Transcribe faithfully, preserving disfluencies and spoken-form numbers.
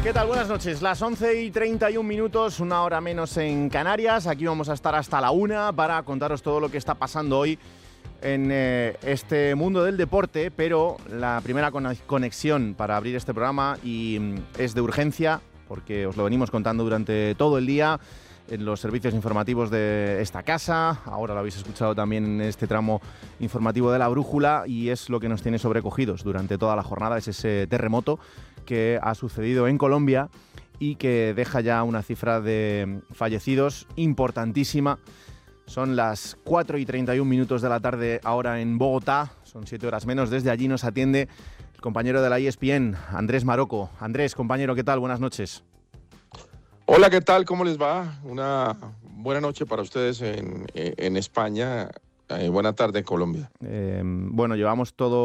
¿Qué tal? Buenas noches. Las once y treinta y un minutos, una hora menos en Canarias. Aquí vamos a estar hasta la una para contaros todo lo que está pasando hoy en eh, este mundo del deporte, pero la primera conexión para abrir este programa y mm, es de urgencia, porque os lo venimos contando durante todo el día en los servicios informativos de esta casa. Ahora lo habéis escuchado también en este tramo informativo de La Brújula, y es lo que nos tiene sobrecogidos durante toda la jornada, es ese terremoto que ha sucedido en Colombia y que deja ya una cifra de fallecidos importantísima. Son las cuatro y treinta y un minutos de la tarde ahora en Bogotá, son siete horas menos. Desde allí nos atiende el compañero de la E S P N, Andrés Marocco. Andrés, compañero, ¿qué tal? Buenas noches. Hola, ¿qué tal? ¿Cómo les va? Una buena noche para ustedes en, en España. Eh, buena tarde en Colombia. Eh, bueno, llevamos todo